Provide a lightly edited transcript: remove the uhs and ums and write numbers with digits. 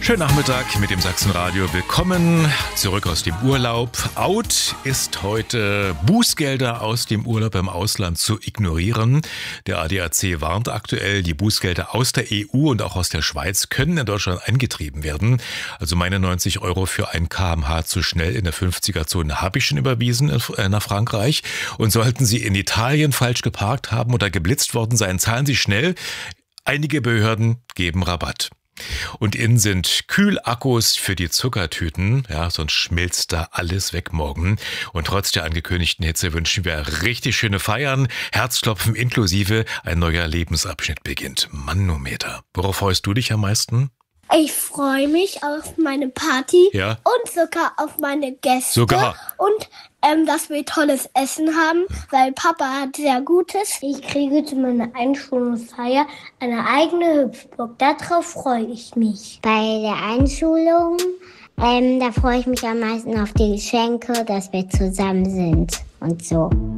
Schönen Nachmittag mit dem Sachsenradio. Willkommen zurück aus dem Urlaub. Out ist heute, Bußgelder aus dem Urlaub im Ausland zu ignorieren. Der ADAC warnt aktuell, die Bußgelder aus der EU und auch aus der Schweiz können in Deutschland eingetrieben werden. Also meine 90 € für ein km/h zu schnell in der 50er-Zone habe ich schon überwiesen nach Frankreich. Und sollten Sie in Italien falsch geparkt haben oder geblitzt worden sein, zahlen Sie schnell. Einige Behörden geben Rabatt. Und innen sind Kühlakkus für die Zuckertüten, ja, sonst schmilzt da alles weg morgen. Und trotz der angekündigten Hitze wünschen wir richtig schöne Feiern, Herzklopfen inklusive, ein neuer Lebensabschnitt beginnt. Manometer. Worauf freust du dich am meisten? Ich freue mich auf meine Party und sogar auf meine Gäste. Sogar? Und dass wir tolles Essen haben, weil Papa hat sehr Gutes. Ich kriege zu meiner Einschulungsfeier eine eigene Hüpfburg. Darauf freue ich mich. Bei der Einschulung, da freue ich mich am meisten auf die Geschenke, dass wir zusammen sind und so.